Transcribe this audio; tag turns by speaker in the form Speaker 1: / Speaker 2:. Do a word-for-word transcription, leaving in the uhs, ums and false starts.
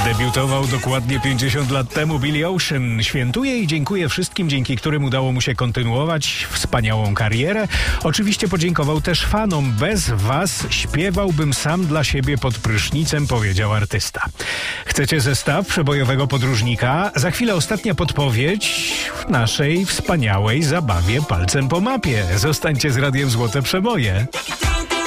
Speaker 1: Zadebiutował dokładnie pięćdziesiąt lat temu Billy Ocean. Świętuje i dziękuję wszystkim, dzięki którym udało mu się kontynuować wspaniałą karierę. Oczywiście podziękował też fanom. Bez was śpiewałbym sam dla siebie pod prysznicem, powiedział artysta. Chcecie zestaw przebojowego podróżnika? Za chwilę ostatnia podpowiedź w naszej wspaniałej zabawie palcem po mapie. Zostańcie z Radiem Złote Przeboje.